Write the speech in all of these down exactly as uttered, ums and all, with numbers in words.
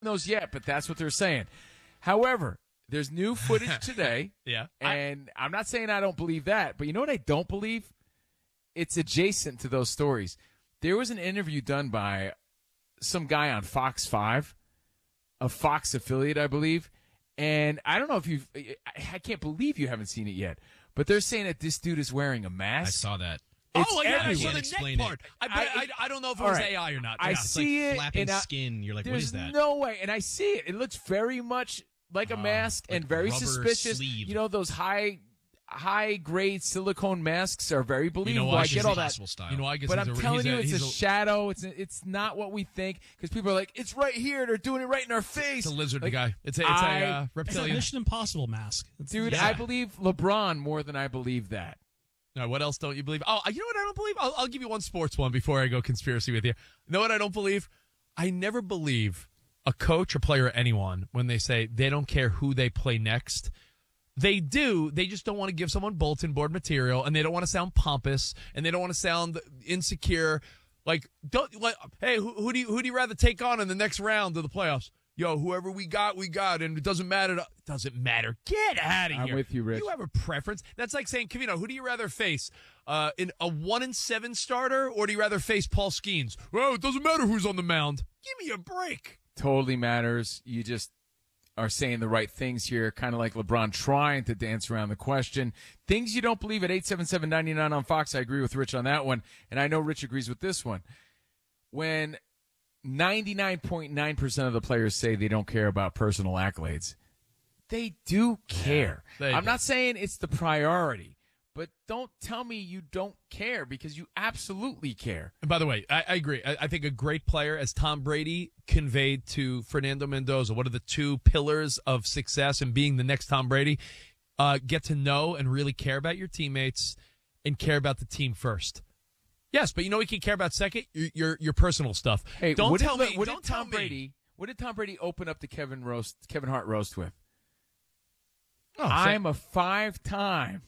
those yet, but that's what they're saying. However, there's new footage today. yeah. And I, I'm not saying I don't believe that, but you know what I don't believe? It's adjacent to those stories. There was an interview done by some guy on Fox five, a Fox affiliate, I believe. And I don't know if you've – I can't believe you haven't seen it yet. But they're saying that this dude is wearing a mask. I saw that. It's oh, yeah, I saw everywhere. the neck part. I, I, I, I don't know if it was right. A I or not. I yeah, see it's like it. flapping and I, skin. You're like, what there's is that? no way. And I see it. It looks very much like a Uh, mask like and very rubber suspicious. sleeve. You know, those high high grade silicone masks are very believable. You know, I I get all that. style. You know, I guess but he's I'm a, telling you, a, it's a, a shadow. It's a, it's not what we think because people are like, it's right here. They're doing it right in our face. It's a lizard like, guy. It's a, it's I, a uh, It's a reptilian. Mission Impossible mask. It's, Dude, Yeah. I believe LeBron more than I believe that. No, what else don't you believe? Oh, you know what I don't believe? I'll, I'll give you one sports one before I go conspiracy with you. You know what I don't believe? I never believe a coach or player or anyone when they say they don't care who they play next. They do. They just don't want to give someone bulletin board material, and they don't want to sound pompous, and they don't want to sound insecure. Like, don't like, hey, who, who do you who do you rather take on in the next round of the playoffs? Yo, whoever we got, we got, and it doesn't matter. To, it doesn't matter. Get out of I'm here. with you, Rich. You have a preference. That's like saying, Kavino, who do you rather face? Uh, in a one and seven starter, or do you rather face Paul Skeens? Well, it doesn't matter who's on the mound. Give me a break. Totally matters. You just are saying the right things here, kind of like LeBron trying to dance around the question. Things you don't believe at eight seven seven, nine nine on Fox. I agree with Rich on that one, and I know Rich agrees with this one. When ninety-nine point nine percent of the players say they don't care about personal accolades, they do care. Yeah, they I'm do. not saying it's the priority, but don't tell me you don't care because you absolutely care. And by the way, I, I agree. I, I think a great player, as Tom Brady conveyed to Fernando Mendoza, what are the two pillars of success and being the next Tom Brady? Uh, get to know and really care about your teammates and care about the team first. Yes, but you know what you can care about second? Your your, your personal stuff. Hey, don't what tell did, me. What don't did Tom tell me. Brady? What did Tom Brady open up the Kevin roast, Kevin Hart roast with? Oh, so- I'm a five-time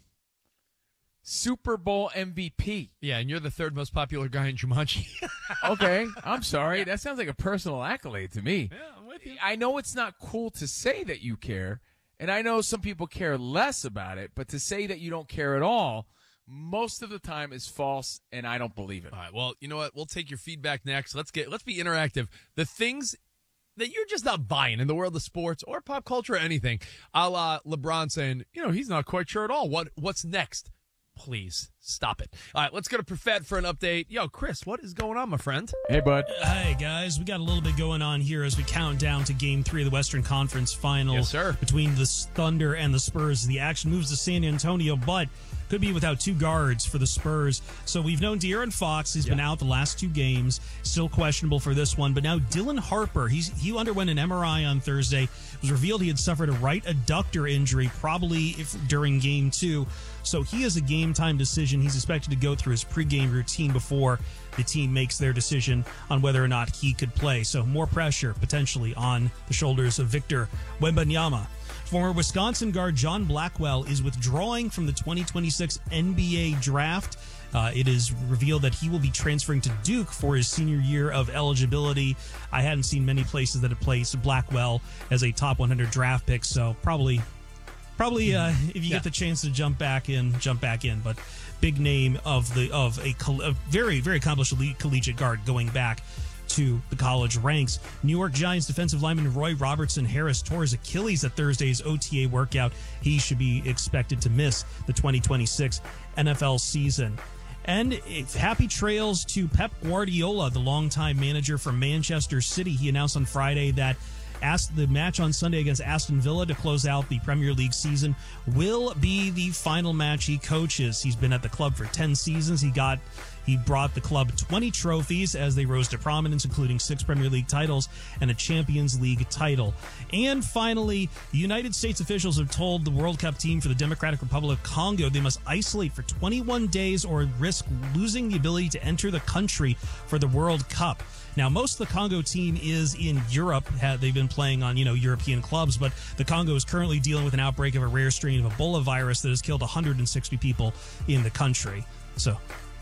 Super Bowl M V P. yeah, and you're the third most popular guy in Jumanji. Okay, I'm sorry. That sounds like a personal accolade to me. Yeah, I'm with you. I know it's not cool to say that you care, and I know some people care less about it, but to say that you don't care at all, most of the time is false, and I don't believe it. All right. Well, you know what? We'll take your feedback next. Let's get let's be interactive. The things that you're just not buying in the world of sports or pop culture or anything, a la LeBron saying, you know, he's not quite sure at all. What what's next? Please stop it. All right, let's go to Perfett for an update. Yo, Chris, what is going on, my friend? Hey, bud. Hey, guys, we got a little bit going on here as we count down to Game three of the Western Conference Final Yes, sir. between the Thunder and the Spurs. The action moves to San Antonio, but could be without two guards for the Spurs. So we've known De'Aaron Fox. He's Yeah. been out the last two games, still questionable for this one. But now Dylan Harper, he's he underwent an M R I on Thursday. It was revealed he had suffered a right adductor injury, probably if, during Game two. So he is a game-time decision. He's expected to go through his pregame routine before the team makes their decision on whether or not he could play. So more pressure potentially on the shoulders of Victor Wembanyama. Former Wisconsin guard John Blackwell is withdrawing from the twenty twenty-six N B A draft. Uh, it is revealed that he will be transferring to Duke for his senior year of eligibility. I hadn't seen many places that have placed Blackwell as a top one hundred draft pick, so probably, probably uh, if you Yeah. get the chance to jump back in, jump back in. But big name of the of a, coll- a very very accomplished elite collegiate guard going back to the college ranks. New York Giants defensive lineman Roy Robertson Harris tore his Achilles at Thursday's O T A workout. He should be expected to miss the twenty twenty-six N F L season. And if happy trails to Pep Guardiola, the longtime manager for Manchester City. He announced on Friday that asked the match on Sunday against Aston Villa to close out the Premier League season will be the final match he coaches. He's been at the club for ten seasons. He got he brought the club twenty trophies as they rose to prominence, including six Premier League titles and a Champions League title. And finally, the United States officials have told the World Cup team for the Democratic Republic of Congo they must isolate for twenty-one days or risk losing the ability to enter the country for the World Cup. Now, most of the Congo team is in Europe. They've been playing on, you know, European clubs, but the Congo is currently dealing with an outbreak of a rare strain of Ebola virus that has killed one hundred sixty people in the country. So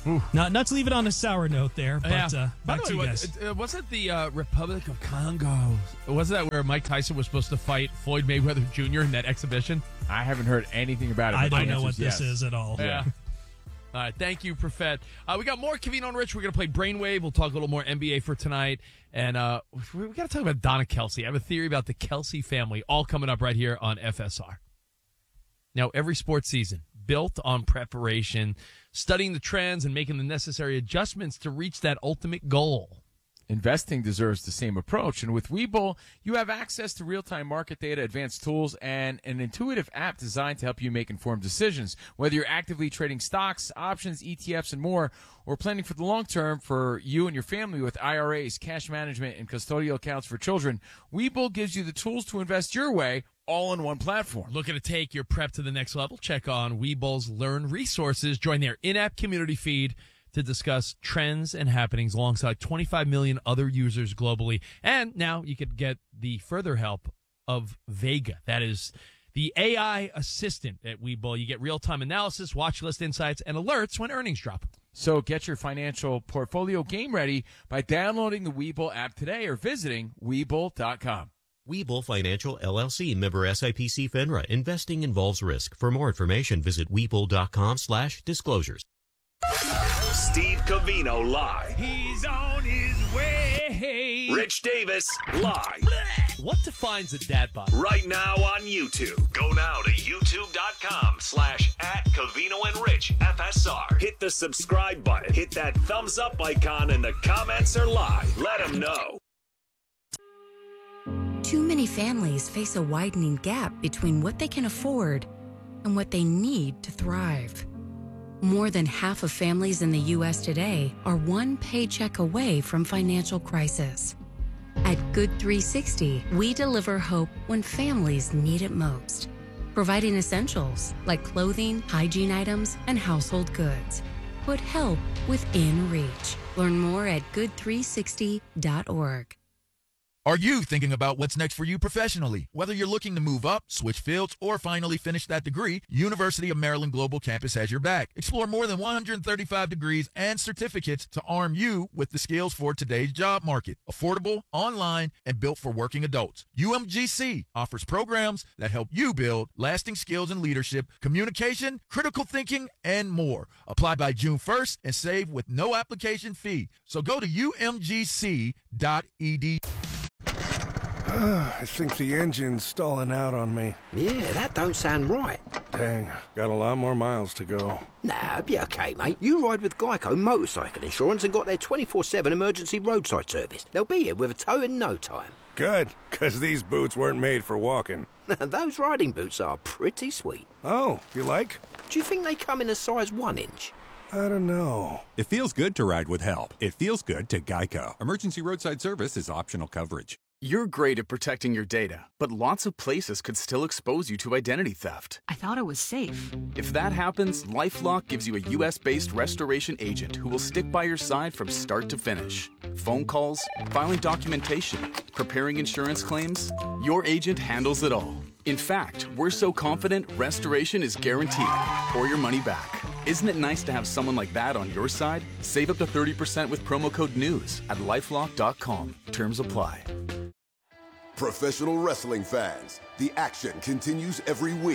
Not not to leave it on a sour note there, but Yeah. uh, By back the to way, you guys. wa- uh, wasn't the uh, Republic of Congo? Wasn't that where Mike Tyson was supposed to fight Floyd Mayweather Junior in that exhibition? I haven't heard anything about it. I but don't the know answer what is this yes. is at all. Yeah. All right. Thank you, Profet. Uh, we got more Covino and Rich. We're going to play Brainwave. We'll talk a little more N B A for tonight. And uh, we, we got to talk about Donna Kelsey. I have a theory about the Kelsey family, all coming up right here on F S R. Now, every sports season, built on preparation, studying the trends, and making the necessary adjustments to reach that ultimate goal. Investing deserves the same approach, and with Webull, you have access to real-time market data, advanced tools, and an intuitive app designed to help you make informed decisions. Whether you're actively trading stocks, options, E T Fs, and more, or planning for the long term for you and your family with I R As, cash management, and custodial accounts for children, Webull gives you the tools to invest your way, all in one platform. Looking to take your prep to the next level? Check on Webull's Learn Resources. Join their in-app community feed to discuss trends and happenings alongside twenty-five million other users globally. And now you could get the further help of Vega. That is the A I assistant at Webull. You get real-time analysis, watch list insights, and alerts when earnings drop. So get your financial portfolio game ready by downloading the Webull app today or visiting Webull dot com. Webull Financial, L L C, member S I P C FINRA. Investing involves risk. For more information, visit Webull.com slash disclosures. Steve Covino live. He's on his way. Rich Davis live. What defines a dad bod? Right now on YouTube. Go now to youtube.com slash at Covino and Rich F S R. Hit the subscribe button. Hit that thumbs up icon and the comments are live. Let them know. Too many families face a widening gap between what they can afford and what they need to thrive. More than half of families in the U S today are one paycheck away from financial crisis. At Good three sixty, we deliver hope when families need it most, providing essentials like clothing, hygiene items, and household goods. Put help within reach. Learn more at good three sixty dot org. Are you thinking about what's next for you professionally? Whether you're looking to move up, switch fields, or finally finish that degree, University of Maryland Global Campus has your back. Explore more than one hundred thirty-five degrees and certificates to arm you with the skills for today's job market. Affordable, online, and built for working adults. U M G C offers programs that help you build lasting skills in leadership, communication, critical thinking, and more. Apply by June first and save with no application fee. So go to U M G C dot E D U. I think the engine's stalling out on me. Yeah, that don't sound right. Dang, got a lot more miles to go. Nah, be okay, mate. You ride with Geico Motorcycle Insurance and got their twenty-four seven emergency roadside service. They'll be here with a tow in no time. Good, because these boots weren't made for walking. Those riding boots are pretty sweet. Oh, you like? Do you think they come in a size one inch? I don't know. It feels good to ride with help. It feels good to Geico. Emergency roadside service is optional coverage. You're great at protecting your data, but lots of places could still expose you to identity theft. I thought it was safe. If that happens, LifeLock gives you a U S based restoration agent who will stick by your side from start to finish. Phone calls, filing documentation, preparing insurance claims, your agent handles it all. In fact, we're so confident restoration is guaranteed or your money back. Isn't it nice to have someone like that on your side? Save up to thirty percent with promo code NEWS at lifelock dot com. Terms apply. Professional wrestling fans, the action continues every week.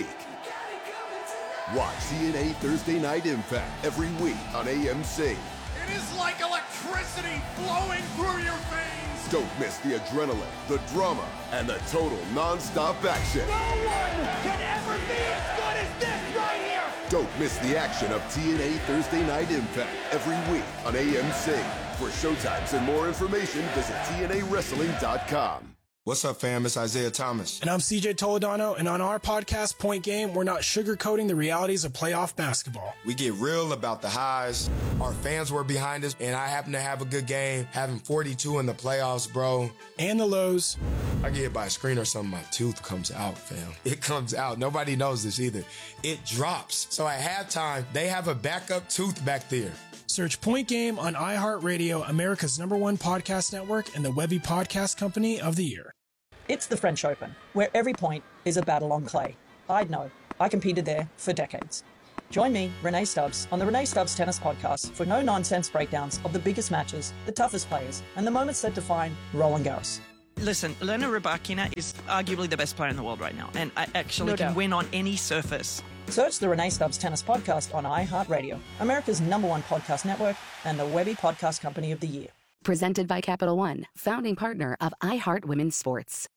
Watch T N A Thursday Night Impact every week on A M C. It is like electricity flowing through your veins. Don't miss the adrenaline, the drama, and the total non-stop action. No one can ever be as good as this right here. Don't miss the action of T N A Thursday Night Impact every week on A M C. For showtimes and more information, visit T N A wrestling dot com. What's up, fam? It's Isaiah Thomas. And I'm C J Toledano, and on our podcast, Point Game, we're not sugarcoating the realities of playoff basketball. We get real about the highs. Our fans were behind us, and I happen to have a good game, having forty-two in the playoffs, bro. And the lows. I get hit by a screen or something, my tooth comes out, fam. It comes out. Nobody knows this either. It drops. So at halftime, they have a backup tooth back there. Search Point Game on iHeartRadio, America's number one podcast network, and the Webby Podcast Company of the Year. It's the French Open, where every point is a battle on clay. I'd know. I competed there for decades. Join me, Renee Stubbs, on the Renee Stubbs Tennis Podcast for no-nonsense breakdowns of the biggest matches, the toughest players, and the moments that define Roland Garros. Listen, Elena Rybakina is arguably the best player in the world right now, and I actually No can doubt. win on any surface. Search the Renee Stubbs Tennis Podcast on iHeartRadio, America's number one podcast network, and the Webby Podcast Company of the Year. Presented by Capital One, founding partner of iHeart Women's Sports.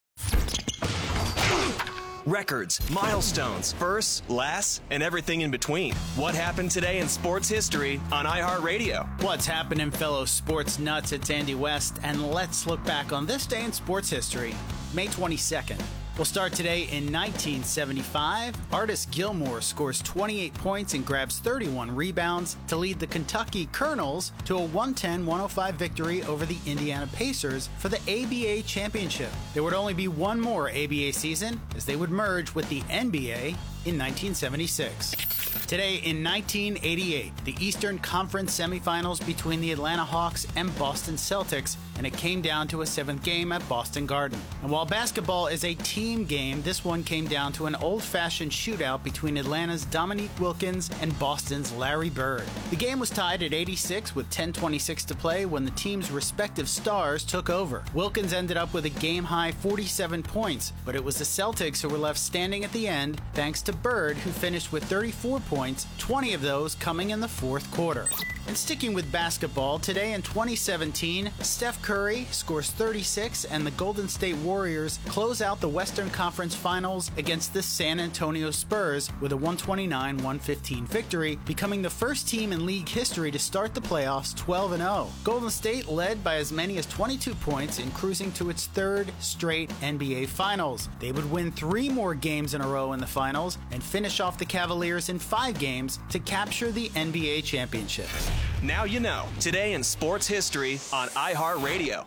Records, milestones, firsts, lasts, and everything in between. What happened today in sports history on iHeartRadio? What's happening, fellow sports nuts? It's Andy West, and let's look back on this day in sports history, May twenty-second. We'll start today in nineteen seventy-five. Artis Gilmore scores twenty-eight points and grabs thirty-one rebounds to lead the Kentucky Colonels to a one ten one oh five victory over the Indiana Pacers for the A B A championship. There would only be one more A B A season, as they would merge with the N B A in nineteen seventy-six. Today in nineteen eighty-eight, the Eastern Conference semifinals between the Atlanta Hawks and Boston Celtics, and it came down to a seventh game at Boston Garden. And while basketball is a team game, this one came down to an old-fashioned shootout between Atlanta's Dominique Wilkins and Boston's Larry Bird. The game was tied at eighty-six with ten twenty-six to play when the team's respective stars took over. Wilkins ended up with a game-high forty-seven points, but it was the Celtics who were left standing at the end thanks to Bird, who finished with thirty-four points, twenty of those coming in the fourth quarter. And sticking with basketball, today in twenty seventeen, Steph Curry scores thirty-six and the Golden State Warriors close out the Western Conference Finals against the San Antonio Spurs with a one twenty-nine one fifteen victory, becoming the first team in league history to start the playoffs twelve and oh. Golden State led by as many as twenty-two points and cruising to its third straight N B A Finals. They would win three more games in a row in the finals and finish off the Cavaliers in five games to capture the N B A championship. Now you know. Today in sports history on iHeartRadio.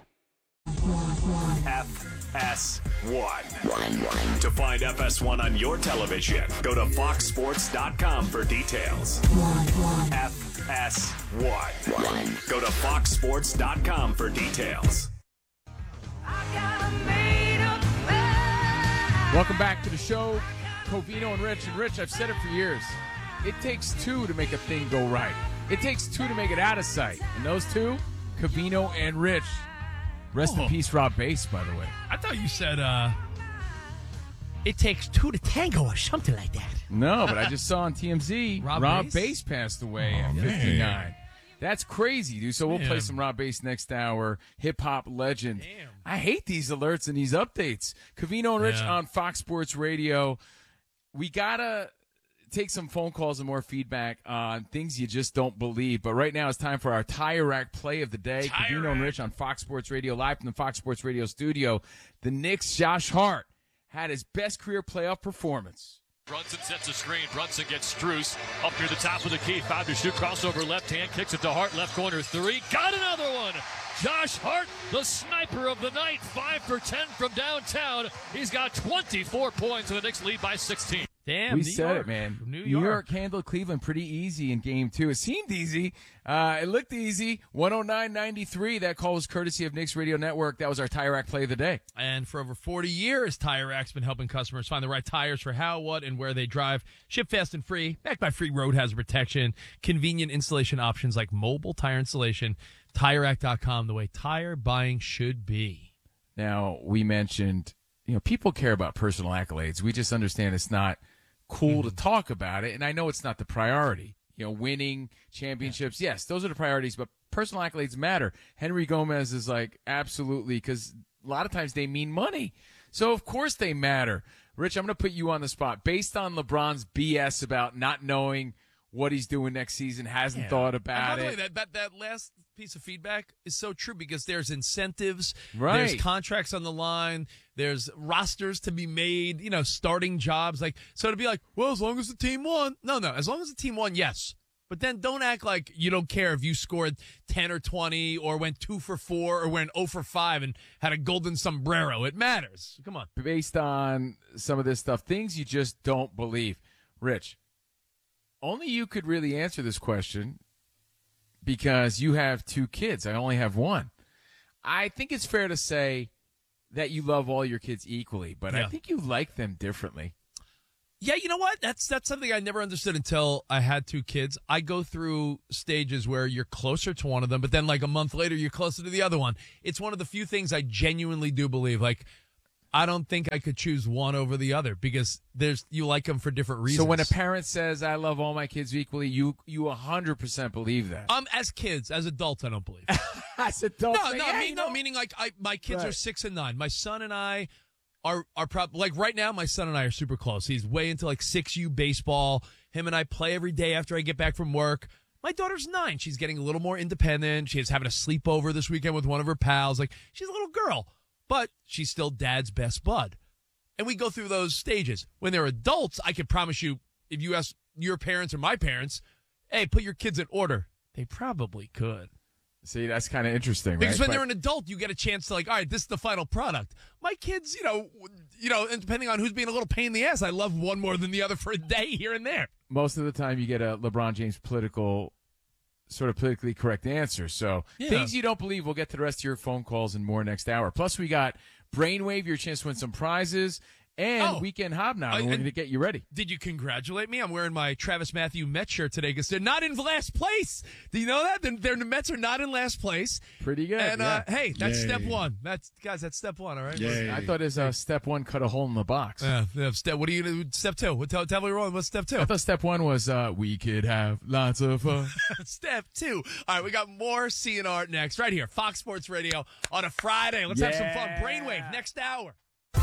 F S one. To find F S one on your television, go to fox sports dot com for details. F S one. Go to fox sports dot com for details. Welcome back to the show. Covino and Rich. And Rich, I've said it for years. It takes two to make a thing go right. It takes two to make it out of sight. And those two, Covino and Rich. Rest Oh. in peace, Rob Bass, by the way. I thought you said uh, it takes two to tango or something like that. No, but I just saw on T M Z, Rob Rob, Bass? Bass passed away Oh, at man. fifty-nine. That's crazy, dude. So we'll play Damn. some Rob Bass next hour. Hip-hop legend. I hate these alerts and these updates. Covino and Rich Yeah. on Fox Sports Radio. We got to take some phone calls and more feedback on things you just don't believe. But right now it's time for our Tire Rack play of the day. Covino and Rich on Fox Sports Radio, live from the Fox Sports Radio studio. The Knicks' Josh Hart had his best career playoff performance. Brunson sets a screen. Brunson gets Strus up near the top of the key. Five to shoot. Crossover left hand. Kicks it to Hart. Left corner three. Got another one. Josh Hart, the sniper of the night. Five for ten from downtown. He's got twenty-four points, and the Knicks lead by sixteen. Damn, we New said York. it, man. New New York. York handled Cleveland pretty easy in game two. It seemed easy. Uh, it looked easy. one oh nine ninety-three. That call was courtesy of Knicks Radio Network. That was our Tire Rack play of the day. And for over forty years, Tire Rack's been helping customers find the right tires for how, what, and where they drive. Ship fast and free, backed by free road hazard protection, convenient installation options like mobile tire installation. Tire Rack dot com, the way tire buying should be. Now, we mentioned, you know, people care about personal accolades. We just understand it's not cool to talk about it, and I know it's not the priority. You know, winning championships, yes, those are the priorities, but personal accolades matter. Henry Gomez is like, absolutely, because a lot of times they mean money. So, of course, they matter. Rich, I'm going to put you on the spot. Based on LeBron's B S about not knowing what he's doing next season, hasn't Yeah. thought And by about the it. way, that, that, that last piece of feedback is so true because there's incentives, Right. there's contracts on the line, there's rosters to be made, you know, starting jobs. Like, so to be like, well, as long as the team won. No, no, as long as the team won, yes. But then don't act like you don't care if you scored ten or twenty or went two for four or went oh for five and had a golden sombrero. It matters. Come on. Based on some of this stuff, things you just don't believe. Rich, only you could really answer this question because you have two kids. I only have one. I think it's fair to say that you love all your kids equally, but I Yeah. think you like them differently. Yeah, you know what? That's that's something I never understood until I had two kids. I go through stages where you're closer to one of them, but then like a month later, you're closer to the other one. It's one of the few things I genuinely do believe. Like, I don't think I could choose one over the other because there's you like them for different reasons. So when a parent says, I love all my kids equally, you you one hundred percent believe that? Um, as kids, as adults, I don't believe. As adults? No, no, yeah, I mean, you no, know? meaning like I, my kids Right. are six and nine. My son and I are are prob- like right now. My son and I are super close. He's way into like six U baseball. Him and I play every day after I get back from work. My daughter's nine. She's getting a little more independent. She's having a sleepover this weekend with one of her pals. Like she's a little girl, but she's still dad's best bud. And we go through those stages. When they're adults, I can promise you, if you ask your parents or my parents, hey, put your kids in order, they probably could. See, that's kind of interesting, Because right? when But- they're an adult, you get a chance to like, all right, this is the final product. My kids, you know, you know, and depending on who's being a little pain in the ass, I love one more than the other for a day here and there. most of the time you get a LeBron James political, sort of politically correct answer. So Yeah. things you don't believe. We'll get to the rest of your phone calls and more next hour. Plus, we got Brainwave, your chance to win some prizes, and Oh. Weekend Hobnob. I- and we're and- going to get you ready. Did you congratulate me? I'm wearing my Travis Matthew Mets shirt today because they're not in last place. Do you know that? They're, they're, the Mets are not in last place. Pretty good. And uh, yeah. hey, that's Yay. step one. That's guys, that's step one. All right. I thought his uh, step one cut a hole in the box. Yeah, yeah, step. What are you gonna do? Step two? What, tell, tell me wrong. What's step two? I thought step one was uh, we could have lots of fun. Step two. All right, we got more C N R next, right here, Fox Sports Radio on a Friday. Let's have some fun. Yeah. Brainwave next hour.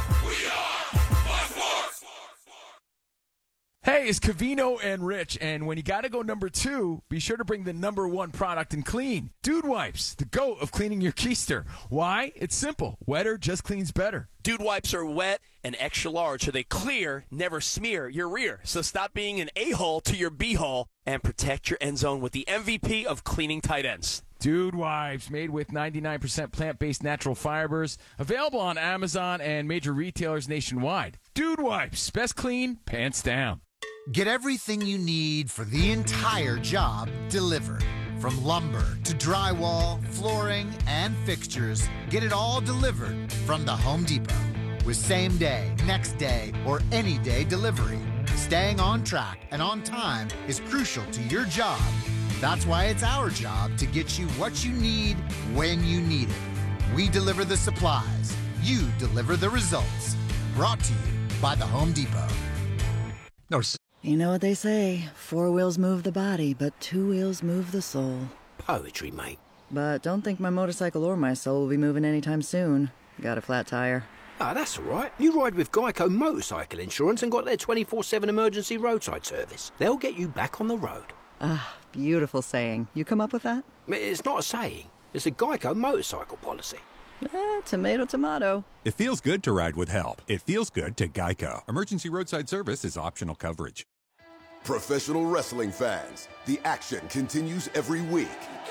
Hey, it's Cavino and Rich, and when you got to go number two, be sure to bring the number one product in clean. Dude Wipes, the goat of cleaning your keister. Why? It's simple. Wetter just cleans better. Dude Wipes are wet and extra large, so they clear, never smear your rear. So stop being an a-hole to your b-hole and protect your end zone with the M V P of cleaning tight ends. Dude Wipes, made with ninety-nine percent plant-based natural fibers. Available on Amazon and major retailers nationwide. Dude Wipes, best clean, pants down. Get everything you need for the entire job delivered. From lumber to drywall, flooring, and fixtures, get it all delivered from the Home Depot. With same day, next day, or any day delivery. Staying on track and on time is crucial to your job. That's why it's our job to get you what you need when you need it. We deliver the supplies. You deliver the results. Brought to you by the Home Depot. No. You know what they say, four wheels move the body, but two wheels move the soul. Poetry, mate. But don't think my motorcycle or my soul will be moving anytime soon. Got a flat tire. Ah, that's all right. You ride with Geico Motorcycle Insurance and got their twenty-four seven emergency roadside service. They'll get you back on the road. Ah, beautiful saying. You come up with that? It's not a saying. It's a Geico motorcycle policy. Eh, tomato, tomato. It feels good to ride with help. It feels good to Geico. Emergency roadside service is optional coverage. Professional wrestling fans, the action continues every week.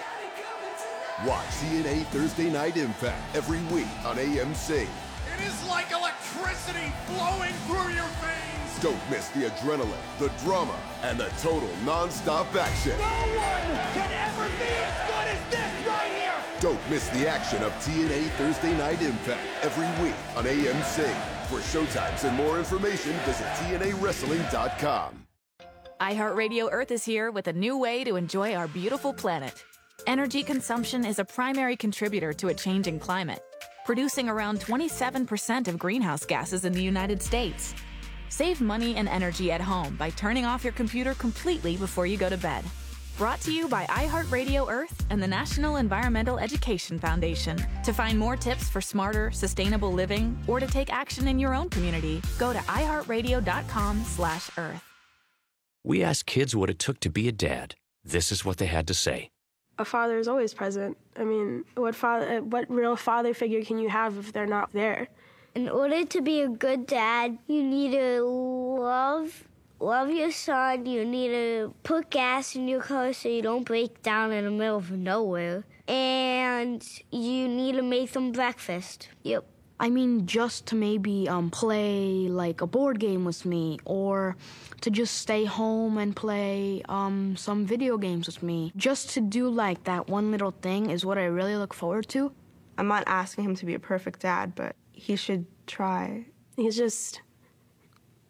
Watch T N A Thursday Night Impact every week on A M C. It is like electricity flowing through your veins. Don't miss the adrenaline, the drama, and the total non-stop action. No one can ever be as good as this right here. Don't miss the action of T N A Thursday Night Impact every week on A M C. For showtimes and more information, visit T N A wrestling dot com. iHeartRadio Earth is here with a new way to enjoy our beautiful planet. Energy consumption is a primary contributor to a changing climate, producing around twenty-seven percent of greenhouse gases in the United States. Save money and energy at home by turning off your computer completely before you go to bed. Brought to you by iHeartRadio Earth and the National Environmental Education Foundation. To find more tips for smarter, sustainable living or to take action in your own community, go to iHeartRadio.com slash Earth. We asked kids what it took to be a dad. This is what they had to say. A father is always present. I mean, what father, what real father figure can you have if they're not there? In order to be a good dad, you need to love love your son. You need to put gas in your car so you don't break down in the middle of nowhere. And you need to make them breakfast. Yep. I mean, just to maybe um, play like a board game with me, or to just stay home and play um, some video games with me. Just to do like that one little thing is what I really look forward to. I'm not asking him to be a perfect dad, but he should try. He's just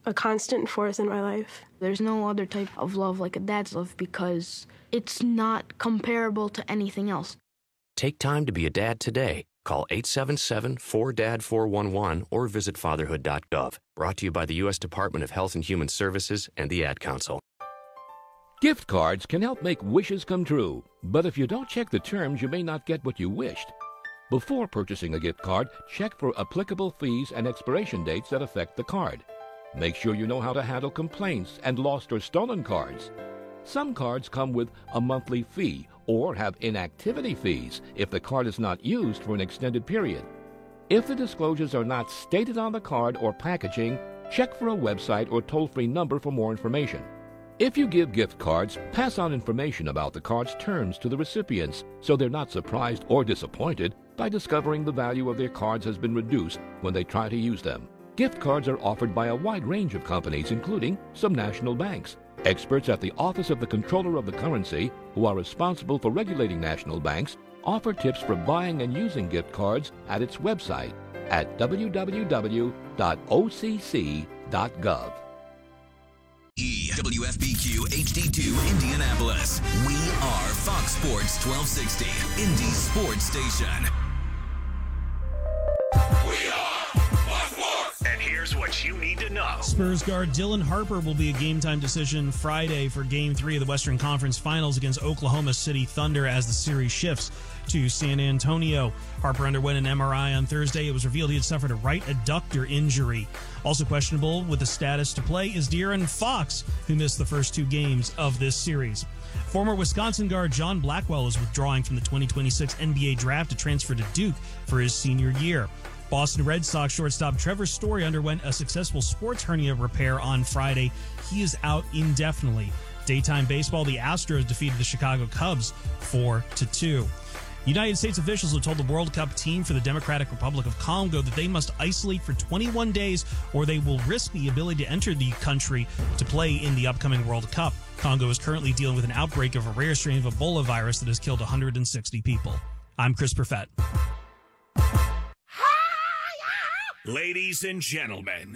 a constant force in my life. There's no other type of love like a dad's love because it's not comparable to anything else. Take time to be a dad today. Call eight seven seven, four D A D, four one one or visit fatherhood dot gov. Brought to you by the U S Department of Health and Human Services and the Ad Council. Gift cards can help make wishes come true, but if you don't check the terms, you may not get what you wished. Before purchasing a gift card, check for applicable fees and expiration dates that affect the card. Make sure you know how to handle complaints and lost or stolen cards. Some cards come with a monthly fee or have inactivity fees if the card is not used for an extended period. If the disclosures are not stated on the card or packaging, check for a website or toll-free number for more information. If you give gift cards, pass on information about the card's terms to the recipients so they're not surprised or disappointed by discovering the value of their cards has been reduced when they try to use them. Gift cards are offered by a wide range of companies, including some national banks. Experts at the Office of the Comptroller of the Currency, who are responsible for regulating national banks, offer tips for buying and using gift cards at its website at w w w dot o c c dot gov. W F B Q H D two Indianapolis. We are Fox Sports twelve sixty, Indy's sports station. We are Fox Sports. And here's what you need to know. Spurs guard Dylan Harper will be a game-time decision Friday for Game three of the Western Conference Finals against Oklahoma City Thunder as the series shifts to San Antonio. Harper underwent an M R I on Thursday. It was revealed he had suffered a right adductor injury. Also questionable with the status to play is De'Aaron Fox, who missed the first two games of this series. Former Wisconsin guard John Blackwell is withdrawing from the twenty twenty-six N B A draft to transfer to Duke for his senior year. Boston Red Sox shortstop Trevor Story underwent a successful sports hernia repair on Friday. He is out indefinitely. Daytime baseball, the Astros defeated the Chicago Cubs four to two. United States officials have told the World Cup team for the Democratic Republic of Congo that they must isolate for twenty-one days or they will risk the ability to enter the country to play in the upcoming World Cup. Congo is currently dealing with an outbreak of a rare strain of Ebola virus that has killed one hundred sixty people. I'm Chris Perfett. Ladies and gentlemen,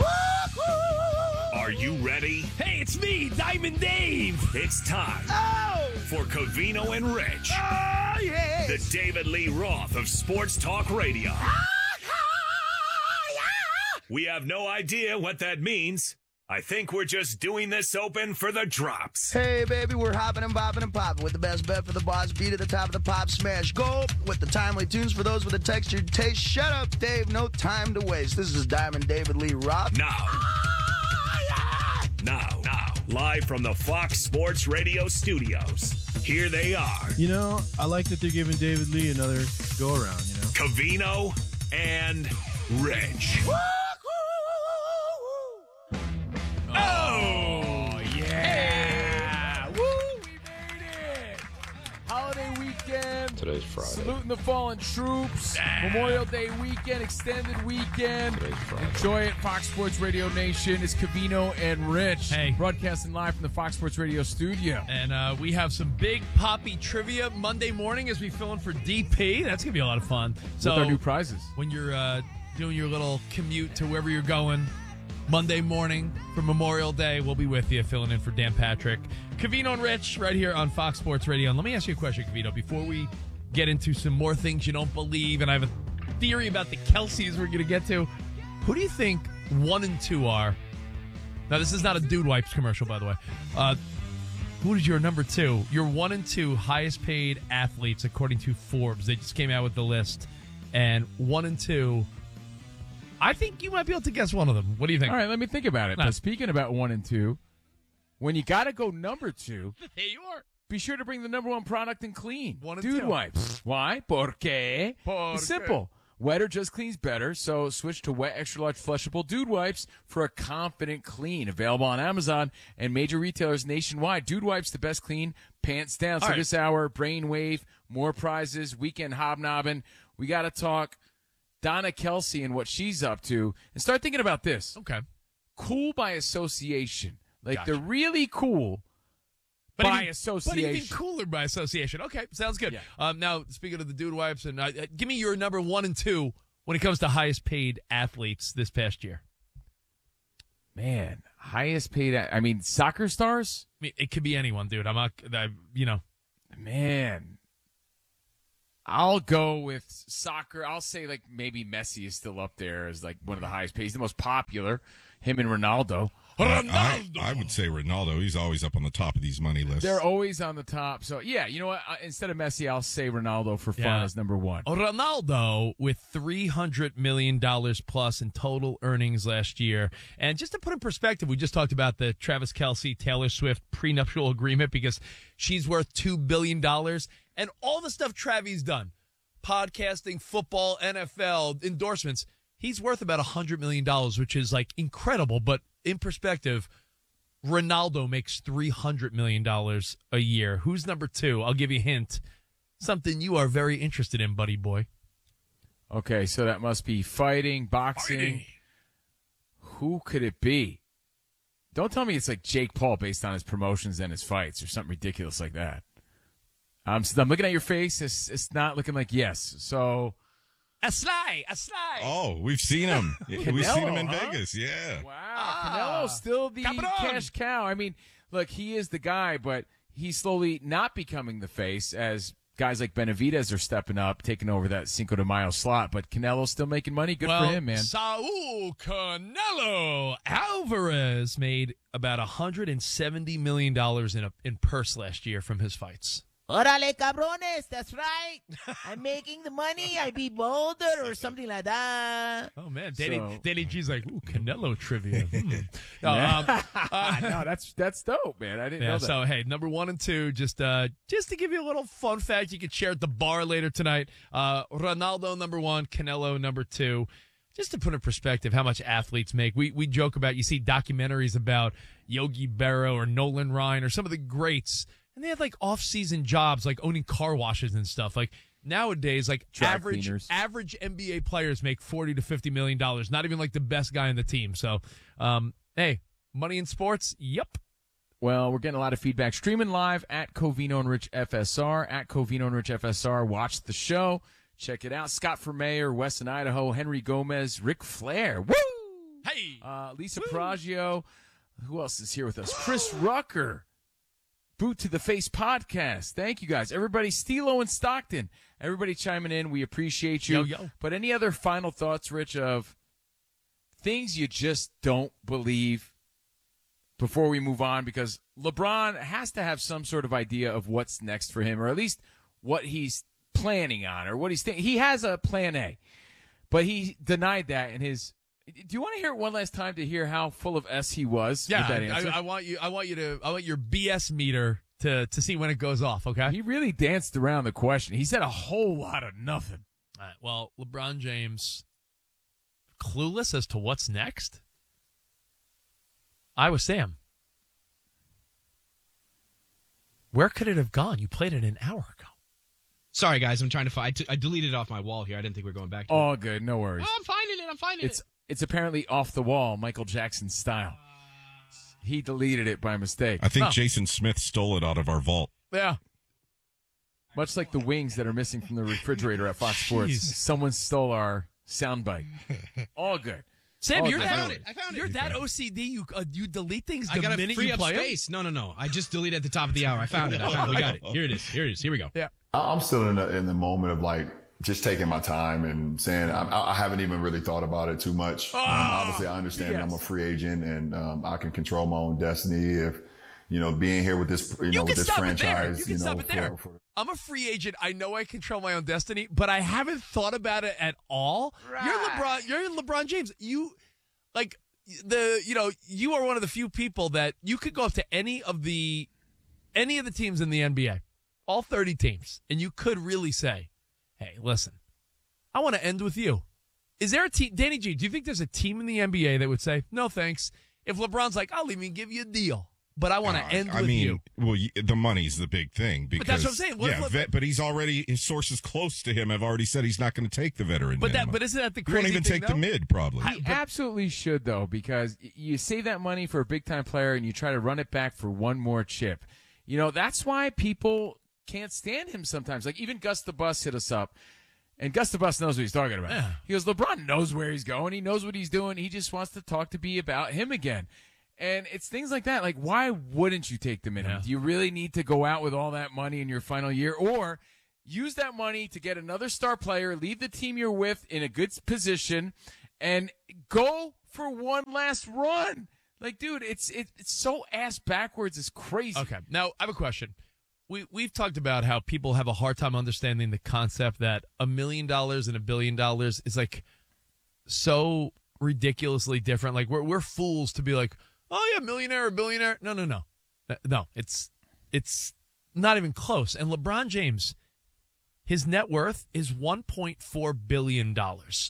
are you ready? Hey, it's me, Diamond Dave. It's time oh! for Covino and Rich. Oh, yes. The David Lee Roth of Sports Talk Radio. We have no idea what that means. I think we're just doing this open for the drops. Hey, baby, we're hopping and bopping and popping with the best bet for the boss beat at the top of the pop smash. Go with the timely tunes for those with a textured taste. Shut up, Dave. No time to waste. This is Diamond David Lee Roth. Now. Now, now, live from the Fox Sports Radio studios. Here they are. You know, I like that they're giving David Lee another go-around, you know? Covino and Rich. Oh, yeah. Woo, we made it. Holiday weekend. Today's Friday. Saluting the fallen troops. Memorial Day weekend, extended weekend. Today's Friday. Enjoy it. Fox Sports Radio Nation is Covino and Rich. Hey. Broadcasting live from the Fox Sports Radio studio. And uh, we have some big poppy trivia Monday morning as we fill in for D P. That's going to be a lot of fun. So With our new prizes. When you're uh, doing your little commute to wherever you're going, Monday morning for Memorial Day, we'll be with you, filling in for Dan Patrick. Covino and Rich right here on Fox Sports Radio. And let me ask you a question, Covino, before we get into some more things you don't believe, and I have a theory about the Kelseys we're going to get to. Who do you think one and two are? Now, this is not a Dude Wipes commercial, by the way. Uh, who is your number two? Your one and two highest paid athletes, according to Forbes. They just came out with the list. And one and two, I think you might be able to guess one of them. What do you think? All right, let me think about it. Nah. Now, speaking about one and two, when you got to go number two, there you are. Be sure to bring the number one product and clean. One and Dude two. Wipes. Why? Porque. Porque. It's simple. Wetter just cleans better, so switch to wet extra large flushable Dude Wipes for a confident clean. Available on Amazon and major retailers nationwide. Dude Wipes, the best clean, pants down. All so right. this hour, Brainwave, more prizes, weekend hobnobbing. We got to talk Donna Kelsey and what she's up to, and start thinking about this. Okay. Cool by association. Like, Gotcha. they're really cool But by even, association. But even cooler by association. Okay, sounds good. Yeah. Um, now, speaking of the Dude Wipes, and uh, give me your number one and two when it comes to highest paid athletes this past year. Man, highest paid. I mean, soccer stars. I mean, it could be anyone, dude. I'm not. I, you know, man. I'll go with soccer. I'll say like maybe Messi is still up there as like one of the highest paid. He's the most popular. Him and Ronaldo. Ronaldo. I, I would say Ronaldo. He's always up on the top of these money lists. They're always on the top. So, yeah, you know what? Instead of Messi, I'll say Ronaldo for fun Yeah. as number one. Ronaldo with three hundred million dollars plus in total earnings last year. And just to put in perspective, we just talked about the Travis Kelce, Taylor Swift prenuptial agreement because she's worth two billion dollars. And all the stuff Travis done, podcasting, football, N F L, endorsements, he's worth about one hundred million dollars, which is like incredible. But in perspective, Ronaldo makes three hundred million dollars a year. Who's number two? I'll give you a hint. Something you are very interested in, buddy boy. Okay, so that must be fighting, boxing. Fighting. Who could it be? Don't tell me it's like Jake Paul based on his promotions and his fights or something ridiculous like that. I'm, I'm looking at your face. It's, it's not looking like yes. So... A Sly, a Sly. Oh, we've seen him. We've seen him in huh? Vegas. Yeah. Wow, Ah, Canelo's still the Cabron. cash cow. I mean, look, he is the guy, but he's slowly not becoming the face as guys like Benavidez are stepping up, taking over that Cinco de Mayo slot. But Canelo's still making money. Good well, for him, man. Saul Canelo Alvarez made about one hundred seventy million dollars in a, in purse last year from his fights. Órale, cabrones, that's right. I'm making the money. I be bolder or something like that. Oh, man. Danny, So- Danny G's like, ooh, Canelo trivia. Hmm. No, Yeah. um, uh, no, that's that's dope, man. I didn't yeah, know that. so, hey, number one and two, just uh, just to give you a little fun fact you can share at the bar later tonight. Uh, Ronaldo, number one. Canelo, number two. Just to put in perspective how much athletes make. We we joke about, you see documentaries about Yogi Berra or Nolan Ryan or some of the greats, and they have like off-season jobs like owning car washes and stuff. Like nowadays, like Dry average cleaners. average N B A players make forty to fifty million dollars. Not even like the best guy on the team. So, um, hey, money in sports, yep. Well, we're getting a lot of feedback. Streaming live at Covino and Rich F S R, at Covino and Rich F S R. Watch the show. Check it out. Scott for Mayor, West in Idaho, Henry Gomez, Ric Flair. Woo! Hey! Uh, Lisa Praggio. Who else is here with us? Chris Rucker. Boot to the Face podcast. Thank you guys. Everybody, Stilo and Stockton. Everybody chiming in. We appreciate you. Yo, yo. But any other final thoughts, Rich, of things you just don't believe before we move on? Because LeBron has to have some sort of idea of what's next for him, or at least what he's planning on, or what he's thinking. He has a plan A, but he denied that in his. Do you want to hear it one last time to hear how full of S he was? Yeah, with that answer? I, I want you. I want you to. I want your B S meter to to see when it goes off. Okay. He really danced around the question. He said a whole lot of nothing. All right, well, LeBron James, clueless as to what's next. Iowa Sam. Where could it have gone? You played it an hour ago. Sorry, guys. I'm trying to find. I, t- I deleted it off my wall here. I didn't think we were going back to All it. good, no worries. Oh, I'm finding it. I'm finding It's it. it's apparently off the wall, Michael Jackson style. He deleted it by mistake. I think Oh. Jason Smith stole it out of our vault. Yeah. Much like the wings that are missing from the refrigerator at Fox Sports. Jeez. Someone stole our soundbite. All good. Sam, All you're good. that. I found it. I found it. You're that O C D. You uh, you delete things the I got to minute free you up play 'em? space. No, no, no. I just deleted at the top of the hour. I found it. I found it. We got it. Here it is. Here it is. Here we go. Yeah. I'm still in the, in the moment of like just taking my time and saying I, I haven't even really thought about it too much. Oh, um, obviously, I understand yes. I'm a free agent and um, I can control my own destiny. If you know, being here with this, you, You know, can with this stop it there. franchise, You can know, stop it there. for, for, I'm a free agent. I know I control my own destiny, but I haven't thought about it at all. You're LeBron. You're LeBron James. You like the you know you are one of the few people that you could go up to any of the any of the teams in the N B A, all thirty teams, and you could really say, "Hey, listen, I want to end with you." Is there a team, Danny G? Do you think there's a team in the N B A that would say, "No, thanks"? If LeBron's like, "I'll even give you a deal, but I want to Uh, end I with mean, you." well, y- the money's the big thing. Because, But that's what I'm saying. What yeah, if- vet, but he's already, his sources close to him have already said he's not going to take the veteran But that, minimum. but isn't that the He crazy won't even thing, take though? the mid, probably. He absolutely should, though, because y- you save that money for a big-time player and you try to run it back for one more chip. You know, that's why people can't stand him sometimes. Like, even Gus the Bus hit us up, And Gus the Bus knows what he's talking about. Yeah. He goes, LeBron knows where he's going. He knows what he's doing. He just wants to talk to B about him again. And it's things like that. Like, why wouldn't you take the minimum? Yeah. Do you really need to go out with all that money in your final year? Or use that money to get another star player, leave the team you're with in a good position, and go for one last run. Like, dude, it's it, it's so ass backwards. It's crazy. Okay. Now, I have a question. We, we've talked about how people have a hard time understanding the concept that a million dollars and a billion dollars is, like, so ridiculously different. Like, we're we're fools to be like, oh, yeah, millionaire or billionaire. No, no, no. No, it's it's not even close. And LeBron James, his net worth is one point four billion dollars.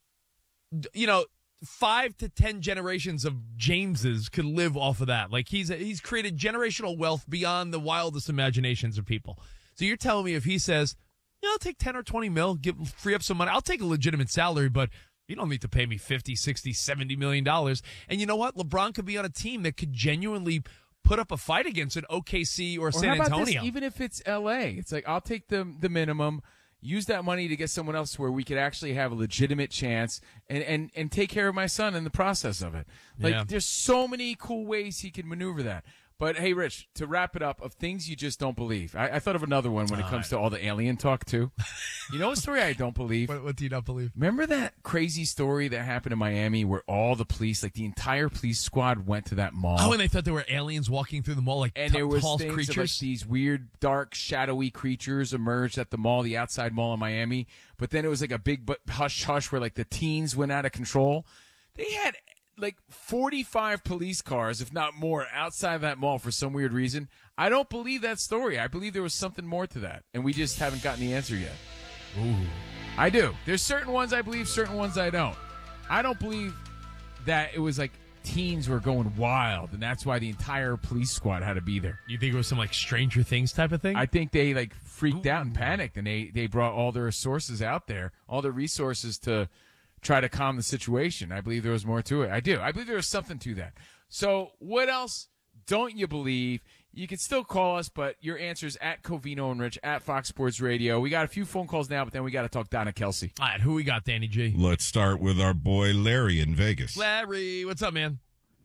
You know, five to ten generations of Jameses could live off of that. Like, he's he's created generational wealth beyond the wildest imaginations of people. So you're telling me if he says, yeah, I'll take ten or twenty mil, give, free up some money, I'll take a legitimate salary, but you don't need to pay me fifty, sixty, seventy million dollars. And you know what? LeBron could be on a team that could genuinely put up a fight against an O K C or, Or San how about Antonio. this? Even if it's L A, it's like, I'll take the the minimum, use that money to get someone else where we could actually have a legitimate chance and, and, and take care of my son in the process of it. Like, Yeah. there's so many cool ways he can maneuver that. But, hey, Rich, to wrap it up, of things you just don't believe, I, I thought of another one when it All comes right. to all the alien talk, too. You know a story I don't believe? What, what do you not believe? Remember that crazy story that happened in Miami where all the police, like the entire police squad, went to that mall? Oh, and they thought there were aliens walking through the mall, like And t- there was tall things creatures. of like these weird, dark, shadowy creatures emerged at the mall, the outside mall in Miami. But then it was like a big bu- hush hush where like the teens went out of control. They had like forty-five police cars, if not more, outside that mall for some weird reason. I don't believe that story. I believe there was something more to that, and we just haven't gotten the answer yet. Ooh. I do. There's certain ones I believe, certain ones I don't. I don't believe that it was like teens were going wild, and that's why the entire police squad had to be there. You think it was some like Stranger Things type of thing? I think they like freaked out and panicked, and they, they brought all their sources out there, all their resources to try to calm the situation. I believe there was more to it. I do. I believe there was something to that. So what else don't you believe? You can still call us, but your answer's at Covino and Rich, at Fox Sports Radio. We got a few phone calls now, but then we got to talk Donna Kelsey. All right, who we got, Danny G? Let's start with our boy Larry in Vegas. Larry, what's up, man?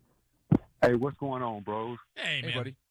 Hey, what's going on, bros? Hey, man. buddy.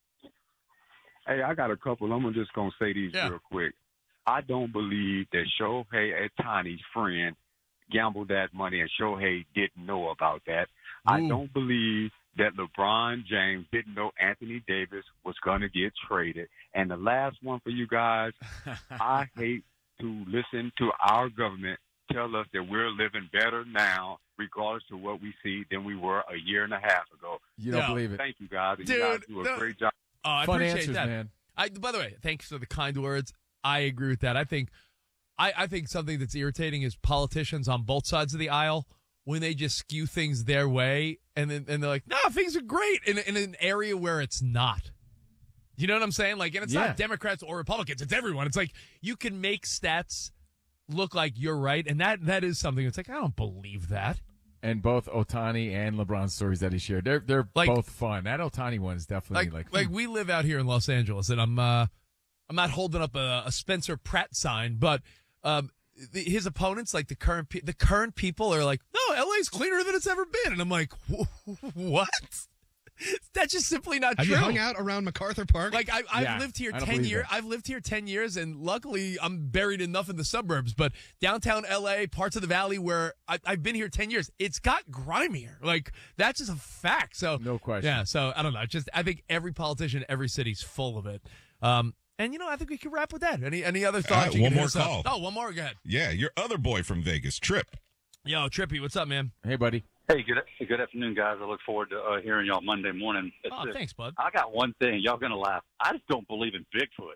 Hey, I got a couple. I'm just going to say these Yeah. real quick. I don't believe that Shohei Ohtani's friend gambled that money and Shohei didn't know about that. I don't believe that LeBron James didn't know Anthony Davis was going to get traded. And the last one for you guys, I hate to listen to our government tell us that we're living better now, regardless of what we see, than we were a year and a half ago. You don't No. believe it. Thank you, guys. And Dude, you guys do a no. great job. Oh, I Fun appreciate answers, that. man. I, by the way, thanks for the kind words. I agree with that. I think, I, I think something that's irritating is politicians on both sides of the aisle when they just skew things their way, and then and they're like, "No, things are great," in, in an area where it's not. You know what I'm saying? Like, and it's Yeah. not Democrats or Republicans; it's everyone. It's like you can make stats look like you're right, and that that is something. It's like I don't believe that. And both Otani and LeBron's stories that he shared, they're they're Like- both fun. That Otani one is definitely like like, like we live out here in Los Angeles, and I'm uh, I'm not holding up a, a Spencer Pratt sign, but um, the, his opponents, like the current pe- the current people, are like, no, L A's cleaner than it's ever been, and I'm like, what? That's just simply not Have true. you hung out around MacArthur Park? Like I, I've Yeah, lived here I don't ten believe years. that. I've lived here ten years, and luckily I'm buried enough in the suburbs. But downtown L A, parts of the valley where I, I've been here ten years, it's got grimier. Like that's just a fact. So no question. yeah. So I don't know. Just I think every politician, every city's full of it. Um, and you know, I think we can wrap with that. Any any other All thoughts? right, you one can hit more us up? call. Oh, one more. Go ahead. Yeah, your other boy from Vegas, Trip. Yo, Trippy, what's up, man? Hey, buddy. Hey, good good afternoon, guys. I look forward to uh, hearing y'all Monday morning. It's Oh, just- thanks, bud. I got one thing. Y'all going to laugh. I just don't believe in Bigfoot.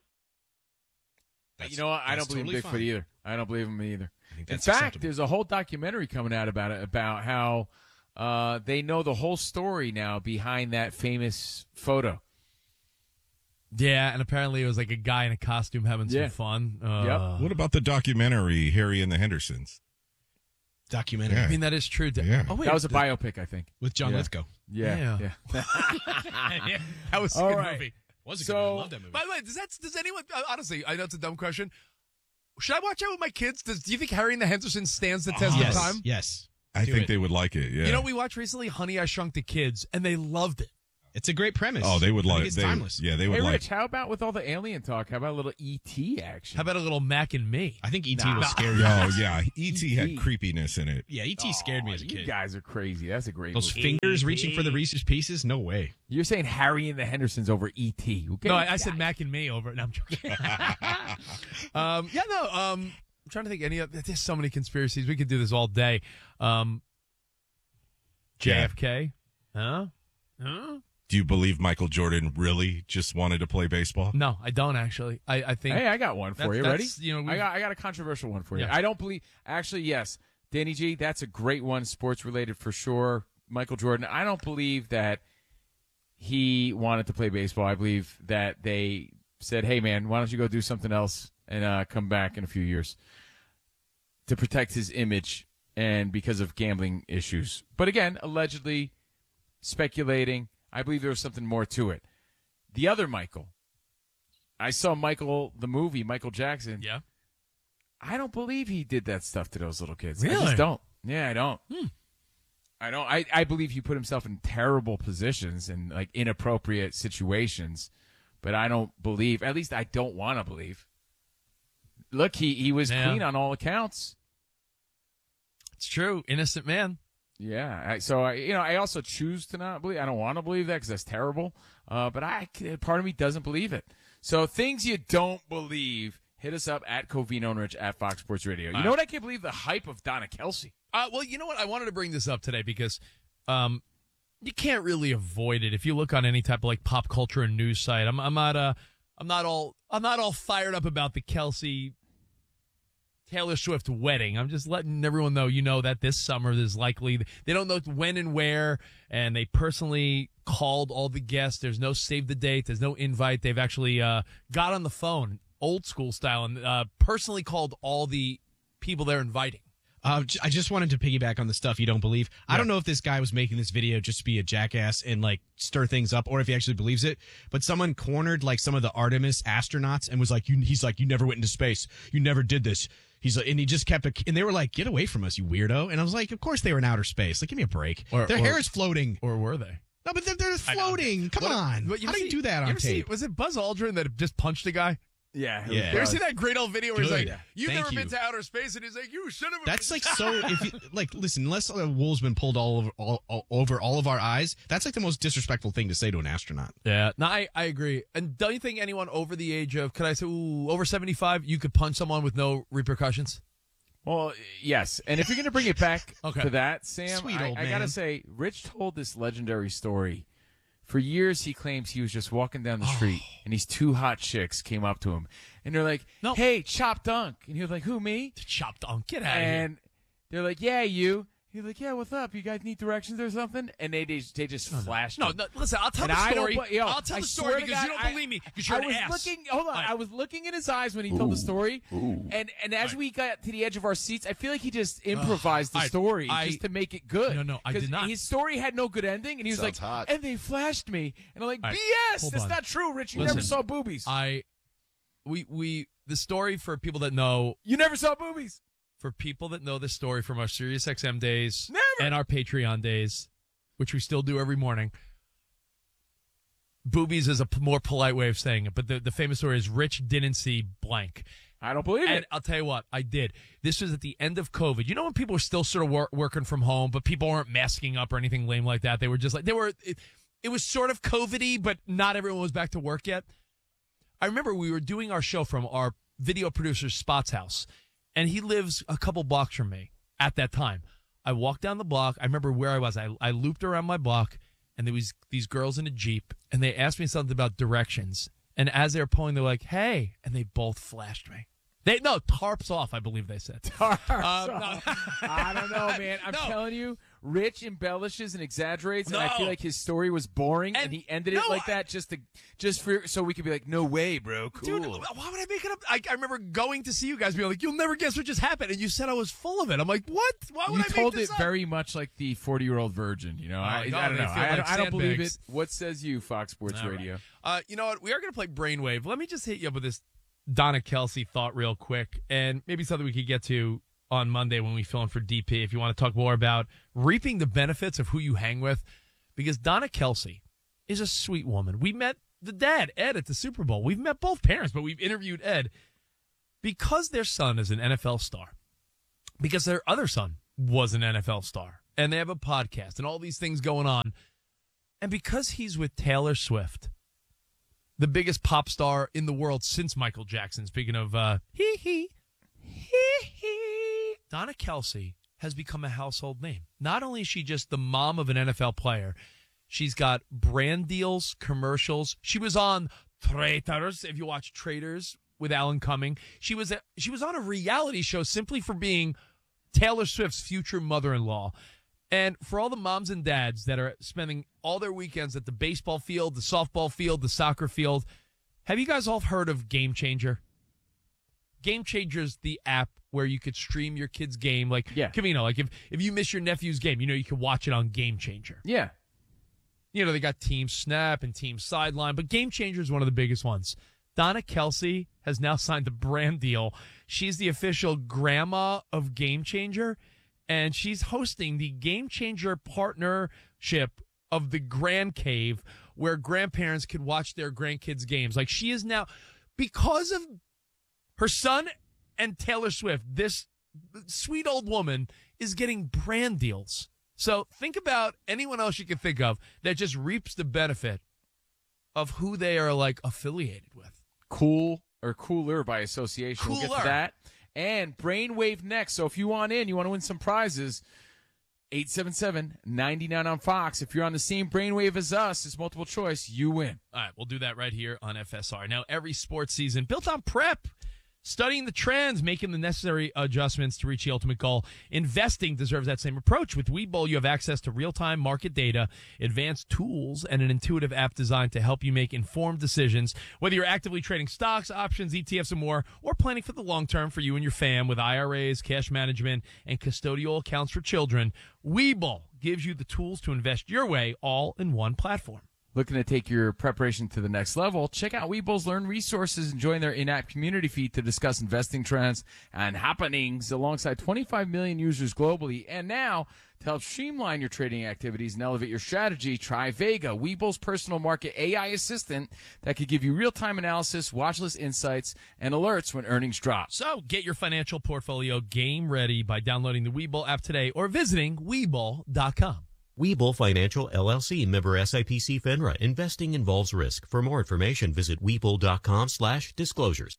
You know what? I don't that's believe in totally Bigfoot fine. either. I don't believe him either. In that's fact, acceptable. there's a whole documentary coming out about it, about how uh, they know the whole story now behind that famous photo. Yeah, and apparently it was like a guy in a costume having Yeah. some fun. Uh, What about the documentary Harry and the Hendersons? Documentary. Yeah. I mean, that is true. Yeah. Oh, wait. That was a biopic, I think. With John Yeah. Lithgow. Yeah, Yeah. yeah. Yeah, that was a All good right. movie. Was a good So- one. I love that movie. By the way, does that does anyone uh, honestly? I know it's a dumb question. Should I watch out with my kids? Does, do you think Harry and the Hendersons stands the test yes, of time? Yes. I Do think it. they would like it. Yeah. You know, we watched recently Honey, I Shrunk the Kids, and they loved it. It's a great premise. Oh, they would I think like. It's They, timeless. yeah, they would Hey, like. Rich, how about with all the alien talk? How about a little E T action? How about a little Mac and Me? I think E T Nah. was scary. Oh yeah, E T had creepiness in it. Yeah, E T scared me as a You kid. guys are crazy. That's a great Those movie. fingers reaching for the Reese's Pieces? No way. You're saying Harry and the Hendersons over E T. Okay? No, I, I said Mac and Me over. No, I'm joking. um, yeah, no. Um, I'm trying to think. Any? Of, there's so many conspiracies. We could do this all day. Um, J F K. Huh? Huh? Do you believe Michael Jordan really just wanted to play baseball? No, I don't actually. I, I think. Hey, I got one for That's- you. Ready? that's, You know, I we've- got I got a controversial one for you. Yeah. I don't believe. Actually, yes, Danny G. That's a great one, sports related for sure. Michael Jordan. I don't believe that he wanted to play baseball. I believe that they said, "Hey, man, why don't you go do something else and uh, come back in a few years," to protect his image and because of gambling issues. But again, allegedly speculating. I believe there was something more to it. The other Michael, I saw Michael, the movie, Michael Jackson. Yeah. I don't believe he did that stuff to those little kids. Really? I just don't. Yeah, I don't. Hmm. I don't. I, I believe he put himself in terrible positions and like inappropriate situations, but I don't believe, at least I don't want to believe. Look, he, he was Yeah. clean on all accounts. It's true. Innocent man. Yeah. I, so, I, you know, I also choose to not believe. I don't want to believe that because that's terrible. Uh, but I, part of me doesn't believe it. So things you don't believe, hit us up at Covino and Rich at Fox Sports Radio. You All know right. what? I can't believe the hype of Donna Kelsey. Uh, well, you know what? I wanted to bring this up today because um, you can't really avoid it if you look on any type of like pop culture and news site. I'm, I'm not. Uh, I'm not all. I'm not all fired up about the Kelsey Taylor Swift wedding. I'm just letting everyone know. You know that this summer is likely. They don't know when and where, and they personally called all the guests. There's no save the date. There's no invite. They've actually uh, got on the phone, old school style, and uh, personally called all the people they're inviting. Uh, j- I just wanted to piggyback on the stuff you don't believe. I don't know if this guy was making this video just to be a jackass and like stir things up, or if he actually believes it. But someone cornered like some of the Artemis astronauts and was like, "You," he's like, "You never went into space. You never did this." He's like, and he just kept, a, and they were like, "Get away from us, you weirdo!" And I was like, "Of course they were in outer space. Like, give me a break. Or- Their or- hair is floating, or were they? No, but they're, they're floating. Come What- on, what- how do you see- do that you on ever see- tape? was it Buzz Aldrin that just punched a guy? Yeah, Yeah. You ever see that great old video where he's Good. like, "You've Thank never you. been to outer space," and he's like, "You son of a." That's like so. If you, like, listen, unless a wool's been pulled all over all, all over all of our eyes, that's like the most disrespectful thing to say to an astronaut. Yeah, no, I, I agree. And don't you think anyone over the age of, could I say, ooh, over seventy-five, you could punch someone with no repercussions? Well, yes. And if you're going to bring it back Okay. to that, Sam, Sweet I, old I got to man. say, Rich told this legendary story. For years, he claims he was just walking down the street, and these two hot chicks came up to him. And they're like, hey, Chop Dunk. And he was like, who, me? Chop Dunk, get out of here. And they're like, yeah, you. He's like, yeah, what's up? You guys need directions or something? And they, they, they just flashed No, him. no, listen, I'll tell And the I don't story. bu- yo, I'll tell I the swear story to because God, you don't I- believe me. Because you're I an was ass. looking. Hold on, All right. I was looking in his eyes when he told the story, and and as we got to the edge of our seats, I feel like he just improvised the I- story I- just to make it good. No, no, I 'Cause did not. His story had no good ending, and he was Sounds like, hot. and they flashed me, and I'm like, All right, B S, hold that's on. not true, Rich. You Listen, never saw boobies. I, we, we, the story for people that know, you never saw boobies. for people that know the story from our Sirius X M days Never. and our Patreon days, which we still do every morning. Boobies is a p- more polite way of saying it, but the, the famous story is Rich didn't see blank. I don't believe And it. I'll tell you what, I did. This was at the end of COVID. You know when people were still sort of wor- working from home, but people weren't masking up or anything lame like that. They were just like, they were, it, it was sort of COVID-y, but not everyone was back to work yet. I remember we were doing our show from our video producer Spot's house, and he lives a couple blocks from me at that time. I walked down the block. I remember where I was. I, I looped around my block, and there was these girls in a Jeep, and they asked me something about directions. And as they were pulling, they're like, hey, and they both flashed me. They No, tarps off, I believe they said. Tarps Um, off. no. I don't know, man. I'm No. telling you, Rich embellishes and exaggerates, and I No. feel like his story was boring, and, And- he ended it no, like I- that just to, just for so we could be like, no way, bro, cool. Dude, why would I make it up? I, I remember going to see you guys being like, you'll never guess what just happened. And you said I was full of it. I'm like, what? Why would you I told make this it up? very much like the forty-year-old virgin, you know. I, God, I don't they know. feel I, like don't- I don't believe it. sandbags. What says you, Fox Sports All right. Radio? Uh, you know what? We are going to play Brainwave. Let me just hit you up with this Donna Kelsey thought real quick, and maybe something we could get to on Monday when we fill in for D P if you want to talk more about reaping the benefits of who you hang with, because Donna Kelsey is a sweet woman. We met the dad, Ed, at the Super Bowl. We've met both parents, but we've interviewed Ed because their son is an N F L star, because their other son was an N F L star, and they have a podcast and all these things going on, and because he's with Taylor Swift, the biggest pop star in the world since Michael Jackson. Speaking of uh, hee hee, hee hee, Donna Kelsey has become a household name. Not only is she just the mom of an N F L player, she's got brand deals, commercials. She was on Traitors, if you watch Traitors with Alan Cumming. She was a, she was on a reality show simply for being Taylor Swift's future mother-in-law. And for all the moms and dads that are spending all their weekends at the baseball field, the softball field, the soccer field, have you guys all heard of Game Changer? Game Changer's the app where you could stream your kid's game. Like, yeah. Cavino, like if, if you miss your nephew's game, you know, you can watch it on Game Changer. Yeah. You know, they got Team Snap and Team Sideline, but Game Changer is one of the biggest ones. Donna Kelsey has now signed a brand deal. She's the official grandma of Game Changer, and she's hosting the Game Changer partnership of the Grand Cave, where grandparents could watch their grandkids' games. Like, she is now, because of her son and Taylor Swift, this sweet old woman is getting brand deals. So think about anyone else you can think of that just reaps the benefit of who they are, like, affiliated with. Cool or cooler by association. Cooler. We'll get to that. And Brainwave next. So if you want in, you want to win some prizes, eight seven seven, nine nine on Fox. If you're on the same Brainwave as us, it's multiple choice, you win. All right, we'll do that right here on F S R. Now, every sports season built on prep, studying the trends, making the necessary adjustments to reach the ultimate goal. Investing deserves that same approach. With Webull, you have access to real-time market data, advanced tools, and an intuitive app designed to help you make informed decisions. Whether you're actively trading stocks, options, E T Fs, and more, or planning for the long term for you and your fam with I R As, cash management, and custodial accounts for children, Webull gives you the tools to invest your way all in one platform. Looking to take your preparation to the next level? Check out Webull's Learn Resources and join their in-app community feed to discuss investing trends and happenings alongside twenty-five million users globally. And now, to help streamline your trading activities and elevate your strategy, try Vega, Webull's personal market A I assistant that could give you real-time analysis, watch list insights, and alerts when earnings drop. So get your financial portfolio game ready by downloading the Webull app today or visiting Webull dot com. Webull Financial, L L C, member S I P C FINRA. Investing involves risk. For more information, visit Webull dot com slash disclosures.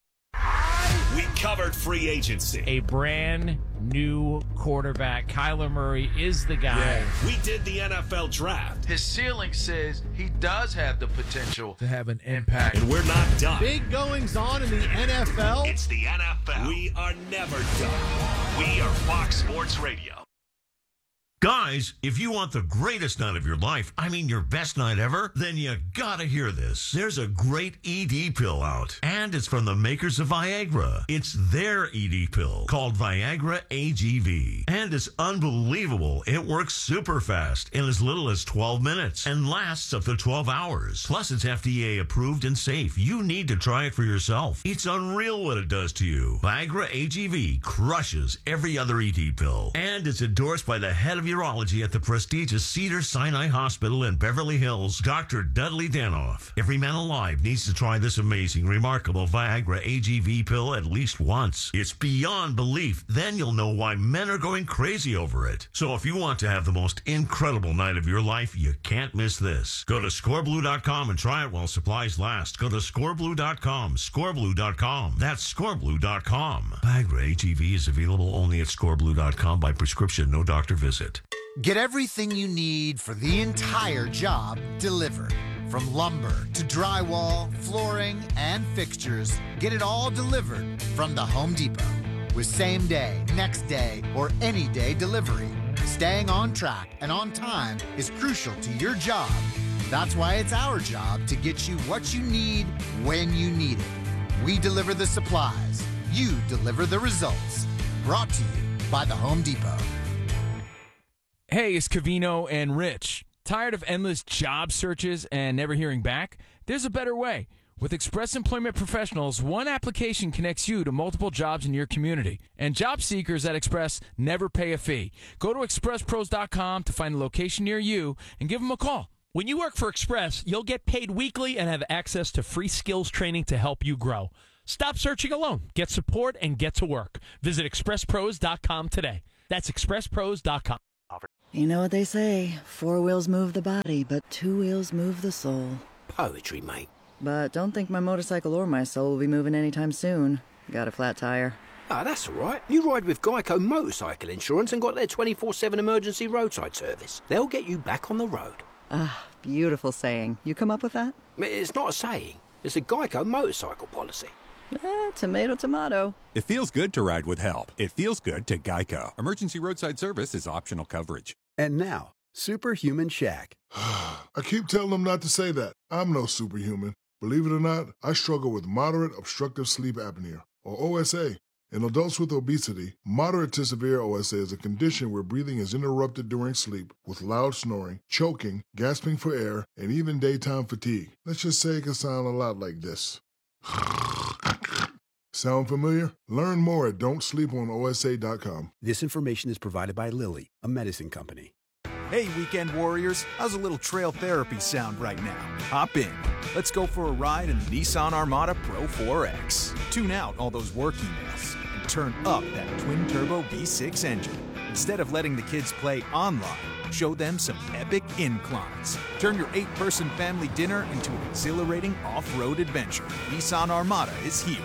We covered free agency. A brand new quarterback. Kyler Murray is the guy. Yeah. We did the N F L draft. His ceiling says he does have the potential to have an impact. And we're not done. Big goings on in the N F L. It's the N F L. We are never done. We are Fox Sports Radio. Guys, if you want the greatest night of your life, I mean your best night ever, then you gotta hear this. There's a great E D pill out, and it's from the makers of Viagra. It's their E D pill called Viagra A G V, and it's unbelievable. It works super fast in as little as twelve minutes and lasts up to twelve hours. Plus, it's F D A approved and safe. You need to try it for yourself. It's unreal what it does to you. Viagra A G V crushes every other E D pill, and it's endorsed by the head of your urology at the prestigious Cedars-Sinai Hospital in Beverly Hills, Doctor Dudley Danoff. Every man alive needs to try this amazing, remarkable Viagra A G V pill at least once. It's beyond belief. Then you'll know why men are going crazy over it. So if you want to have the most incredible night of your life, you can't miss this. Go to score blue dot com and try it while supplies last. Go to score blue dot com, score blue dot com. That's score blue dot com. Viagra A G V is available only at score blue dot com by prescription, no doctor visit. Get everything you need for the entire job delivered. From lumber to drywall, flooring, and fixtures, get it all delivered from the Home Depot. With same day, next day, or any day delivery, staying on track and on time is crucial to your job. That's why it's our job to get you what you need when you need it. We deliver the supplies. You deliver the results. Brought to you by the Home Depot. Hey, it's Cavino and Rich. Tired of endless job searches and never hearing back? There's a better way. With Express Employment Professionals, one application connects you to multiple jobs in your community. And job seekers at Express never pay a fee. Go to express pros dot com to find a location near you and give them a call. When you work for Express, you'll get paid weekly and have access to free skills training to help you grow. Stop searching alone. Get support and get to work. Visit express pros dot com today. That's express pros dot com. You know what they say, four wheels move the body, but two wheels move the soul. Poetry, mate. But don't think my motorcycle or my soul will be moving anytime soon. Got a flat tire. Ah, oh, that's all right. You ride with Geico Motorcycle Insurance and got their twenty-four seven emergency roadside service. They'll get you back on the road. Ah, beautiful saying. You come up with that? It's not a saying. It's a Geico motorcycle policy. Eh, tomato, tomato. It feels good to ride with help. It feels good to Geico. Emergency roadside service is optional coverage. And now, Superhuman Shaq. I keep telling them not to say that. I'm no superhuman. Believe it or not, I struggle with moderate obstructive sleep apnea, or O S A. In adults with obesity, moderate to severe O S A is a condition where breathing is interrupted during sleep with loud snoring, choking, gasping for air, and even daytime fatigue. Let's just say it can sound a lot like this. Sound familiar? Learn more at don't sleep on O S A dot com. This information is provided by Lilly, a medicine company. Hey, weekend warriors, how's a little trail therapy sound right now? Hop in. Let's go for a ride in the Nissan Armada Pro four X. Tune out all those work emails and turn up that twin-turbo V six engine. Instead of letting the kids play online, show them some epic inclines. Turn your eight-person family dinner into an exhilarating off-road adventure. Nissan Armada is here.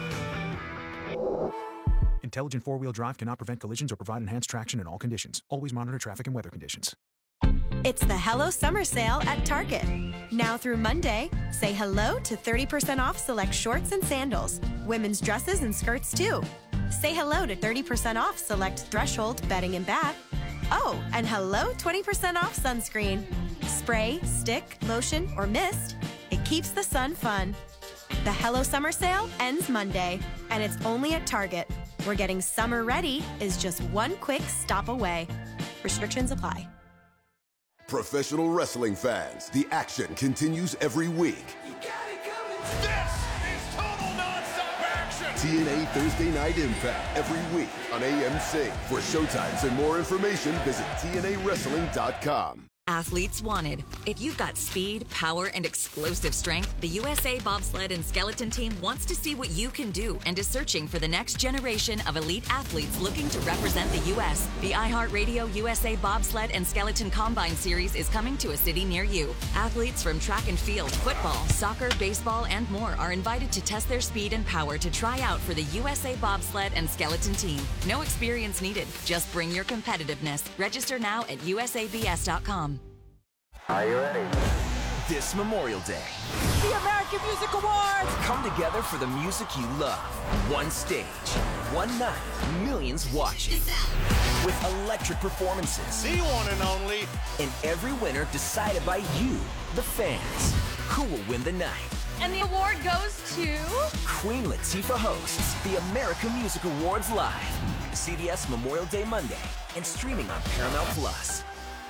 Intelligent four-wheel drive cannot prevent collisions or provide enhanced traction in all conditions. Always monitor traffic and weather conditions. It's the Hello Summer Sale at Target. Now through Monday, say hello to thirty percent off select shorts and sandals, women's dresses and skirts too. Say hello to thirty percent off select Threshold bedding and bath. Oh, and hello twenty percent off sunscreen. Spray, stick, lotion, or mist. It keeps the sun fun. The Hello Summer Sale ends Monday, and it's only at Target, where getting summer ready is just one quick stop away. Restrictions apply. Professional wrestling fans, the action continues every week. This is total nonstop action. T N A Thursday Night Impact every week on A M C. For showtimes and more information, visit T N A wrestling dot com. Athletes wanted. If you've got speed, power, and explosive strength, the U S A Bobsled and Skeleton Team wants to see what you can do and is searching for the next generation of elite athletes looking to represent the U S. The iHeartRadio U S A Bobsled and Skeleton Combine Series is coming to a city near you. Athletes from track and field, football, soccer, baseball, and more are invited to test their speed and power to try out for the U S A Bobsled and Skeleton Team. No experience needed. Just bring your competitiveness. Register now at U S A B S dot com. Are you ready? This Memorial Day, The American Music Awards! come together for the music you love. One stage, one night, millions watching. With electric performances. The one and only. And every winner decided by you, the fans. Who will win the night? And the award goes to... Queen Latifah hosts the American Music Awards live. C B S Memorial Day Monday and streaming on Paramount Plus.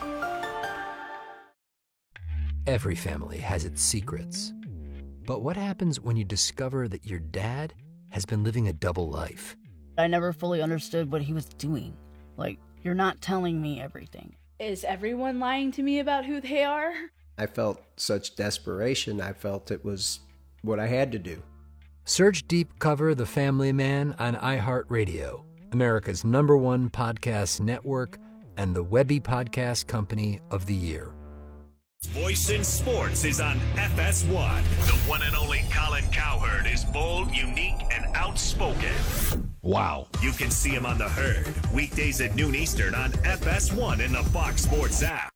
Every family has its secrets. But what happens when you discover that your dad has been living a double life? I never fully understood what he was doing. Like, you're not telling me everything. Is everyone lying to me about who they are? I felt such desperation. I felt it was what I had to do. Search Deep Cover The Family Man on iHeartRadio, America's number one podcast network and the Webby Podcast Company of the Year. Voice in Sports is on F S one. The one and only Colin Cowherd is bold, unique, and outspoken. Wow. You can see him on The Herd, weekdays at noon Eastern on F S one in the Fox Sports app.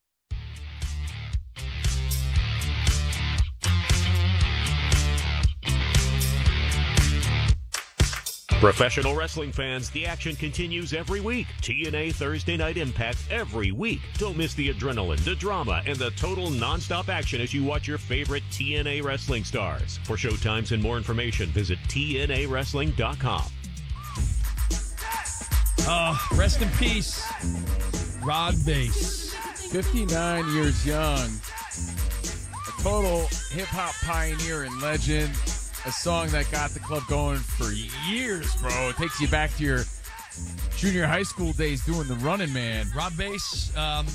Professional wrestling fans, the action continues every week. T N A Thursday Night Impact every week. Don't miss the adrenaline, the drama, and the total nonstop action as you watch your favorite T N A wrestling stars. For showtimes and more information, visit T N A wrestling dot com. Uh, rest in peace, Rod Bass. fifty-nine years young. A total hip-hop pioneer and legend. a song that got the club going for years, bro. It takes you back to your junior high school days doing the running, man. Rob Bass, um,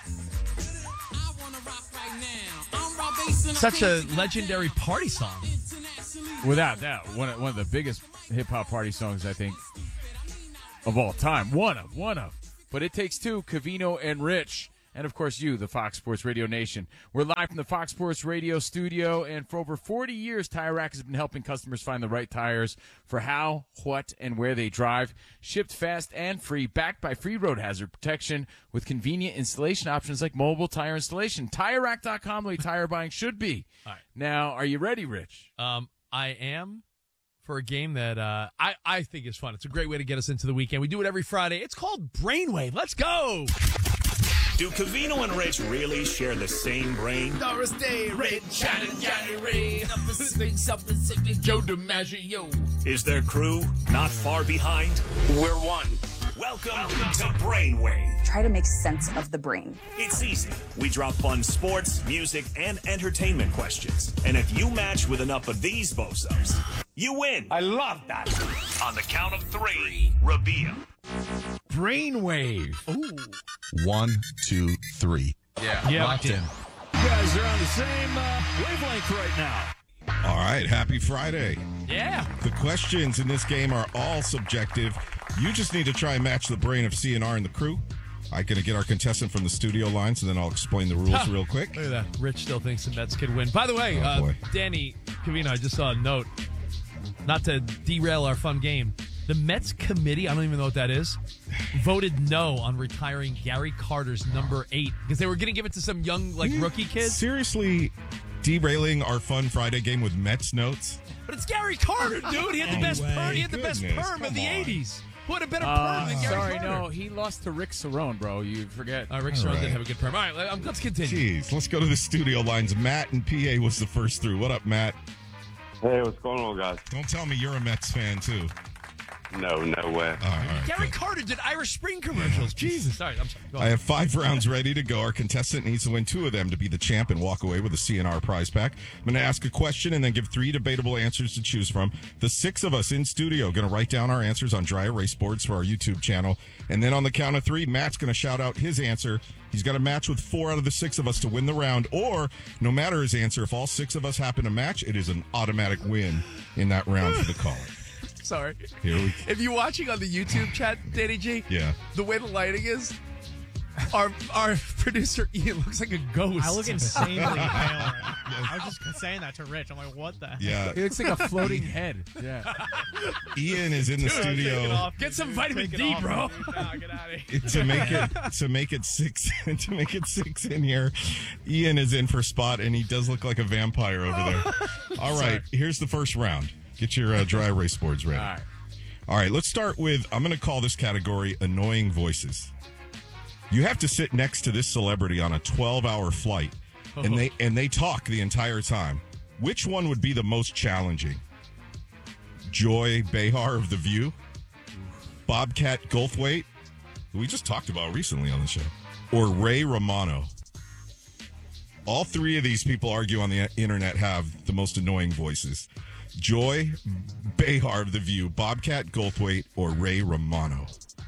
such a legendary party song. Without doubt, one of, one of the biggest hip-hop party songs, I think, of all time. One of, one of. But it takes two, Covino and Rich. And, of course, you, the Fox Sports Radio Nation. We're live from the Fox Sports Radio studio, and for over forty years, Tire Rack has been helping customers find the right tires for how, what, and where they drive. Shipped fast and free, backed by free road hazard protection with convenient installation options like mobile tire installation. Tire Rack dot com, the way tire buying should be. All right. Now, are you ready, Rich? Um, I am for a game that uh, I, I think is fun. It's a great way to get us into the weekend. We do it every Friday. It's called Brainwave. Let's go! Do Covino and Rich really share the same brain? Doris Day, Red, Johnny, Johnny Ray, Joe DiMaggio. Is their crew not far behind? We're one. Welcome, Welcome to Brainwave. Try to make sense of the brain. It's easy. We drop fun sports, music, and entertainment questions. And if you match with enough of these bozos, you win. I love that. On the count of three, reveal. Brainwave. Ooh. One, two, three. Yeah, yeah. Locked in. You guys are on the same uh, wavelength right now. All right, happy Friday. Yeah. The questions in this game are all subjective. You just need to try and match the brain of C N R and the crew. I'm going to get our contestant from the studio lines, and then I'll explain the rules Huh. real quick. Look at that. Rich still thinks the Mets could win. By the way, Oh, uh, boy. Danny Covino, I just saw a note, not to derail our fun game. The Mets committee, I don't even know what that is, voted no on retiring Gary Carter's number eight because they were going to give it to some young, like, rookie kid. Seriously derailing our fun Friday game with Mets notes? But it's Gary Carter, dude. He had the No best way. perm. He had the best Goodness, perm of come the on. eighties. Who had a better perm Uh, than Gary sorry, Carter? no, he lost to Rick Cerrone, bro. You forget. Uh, Rick All Cerrone right. did have a good perm. All right, let- um, let's continue. Jeez, let's go to the studio lines. Matt and P A was the first through. What up, Matt? Hey, what's going on, guys? Don't tell me you're a Mets fan, too. No, no way. All right, Gary good. Carter did Irish Spring commercials. Jesus. Sorry, I'm sorry. Go I on. have five rounds ready to go. Our contestant needs to win two of them to be the champ and walk away with a C N R prize pack. I'm going to ask a question and then give three debatable answers to choose from. The six of us in studio are going to write down our answers on dry erase boards for our YouTube channel. And then on the count of three, Matt's going to shout out his answer. He's got to match with four out of the six of us to win the round. Or, no matter his answer, if all six of us happen to match, it is an automatic win in that round for the caller. Sorry. Here we If you're watching on the YouTube chat, Danny G, Yeah. the way the lighting is, our our producer Ian looks like a ghost. I look insanely pale. I was just saying that to Rich. I'm like, what the? Yeah. He looks like a floating head. Yeah. Ian is in the Dude, take it studio. off, Get some dude. vitamin Take it D, off, bro. dude. Nah, get out of here. to make it to make it six to make it six in here. Ian is in for spot, and he does look like a vampire over there. All right, here's the first round. Get your uh, dry erase boards ready. All right. All right, let's start with. I'm going to call this category annoying voices. You have to sit next to this celebrity on a twelve-hour flight, and they and they talk the entire time. Which one would be the most challenging? Joy Behar of The View, Bobcat Goldthwait, who we just talked about recently on the show, or Ray Romano? All three of these people argue on the internet have the most annoying voices. Joy Behar of The View, Bobcat Goldthwait, or Ray Romano?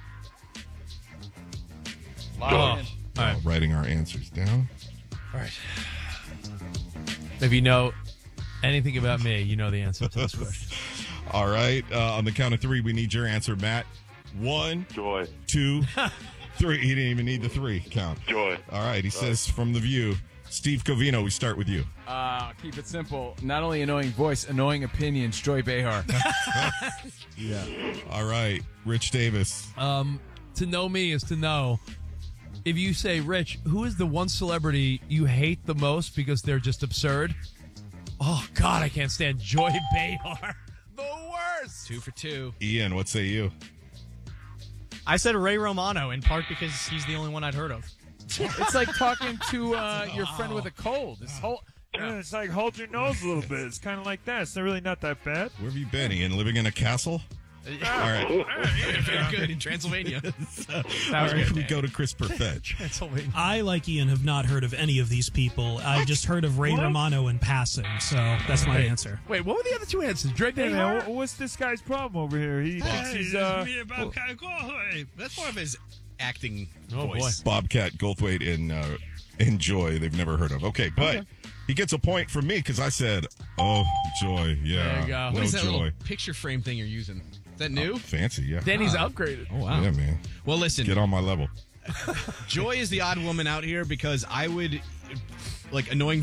Oh, all right. Writing our answers down. All right. If you know anything about me, you know the answer to this question. All right. Uh, on the count of three, we need your answer, Matt. One, Joy. two, three. He didn't even need the three count. Joy. All right. He says from The View. Steve Covino, we start with you. Uh, keep it simple. Not only annoying voice, annoying opinions. Joy Behar. Yeah. All right. Rich Davis. Um, to know me is to know. If you say, Rich, who is the one celebrity you hate the most because they're just absurd? Oh, God, I can't stand Joy Behar. The worst. Two for two. Ian, what say you? I said Ray Romano in part because he's the only one I'd heard of. It's like talking to uh, your friend with a cold. This whole Yeah, it's like hold your nose a little bit. It's kind of like that. It's not really not that bad. Where have you been, Ian? Living in a castle? All right. Very good in Transylvania. All right, we go to Chris Perfett. Transylvania. I, like Ian, have not heard of any of these people. I've just heard of Ray What? Romano in passing, so that's my answer. Wait, what were the other two answers? Drake Hey, and man, what- what's this guy's problem over here? He thinks he's uh. That's more of his acting Oh, voice. Bobcat Goldthwait and uh, Enjoy. They've never heard of. Okay, but Okay. he gets a point from me because I said, "Oh, Joy, yeah, There you go. no What is that Joy." little picture frame thing you're using? Is that new? Oh, fancy, yeah. Danny's Ah. upgraded. Oh, wow. Yeah, man. Well, listen. Get on my level. Joy is the odd woman out here because I would, like, annoying